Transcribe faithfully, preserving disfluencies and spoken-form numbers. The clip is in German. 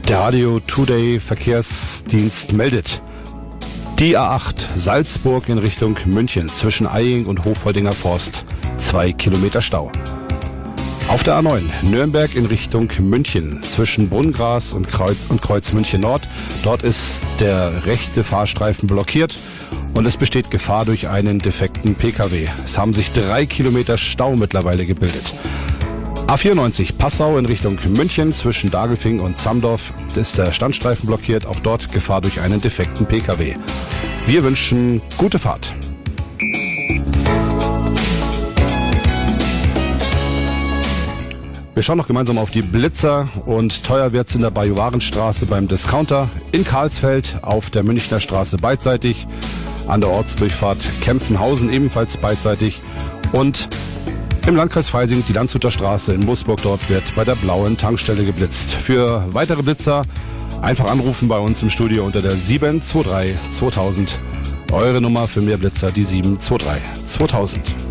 Der Radio Today Verkehrsdienst meldet. Die A acht Salzburg in Richtung München zwischen Eying und Hofholdinger Forst. Zwei Kilometer Stau. Auf der A neun Nürnberg in Richtung München zwischen Brunngras und Kreuz, und Kreuz München Nord. Dort ist der rechte Fahrstreifen blockiert und es besteht Gefahr durch einen defekten P K W. Es haben sich drei Kilometer Stau mittlerweile gebildet. A vierundneunzig Passau in Richtung München zwischen Dagelfing und Zamdorf ist der Standstreifen blockiert. Auch dort Gefahr durch einen defekten P K W. Wir wünschen gute Fahrt. Wir schauen noch gemeinsam auf die Blitzer und teuer wird's in der Bajuwarenstraße beim Discounter, in Karlsfeld auf der Münchner Straße beidseitig, an der Ortsdurchfahrt Kempfenhausen ebenfalls beidseitig und im Landkreis Freising die Landshuter Straße in Moosburg. Dort wird bei der blauen Tankstelle geblitzt. Für weitere Blitzer einfach anrufen bei uns im Studio unter der sieben zwei drei zweitausend. Eure Nummer für mehr Blitzer, die sieben zwei drei zweitausend.